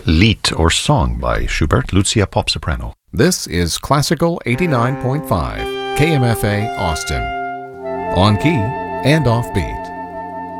Lied or Song by Schubert, Lucia Pop Soprano. This is Classical 89.5, KMFA Austin. On key and off beat.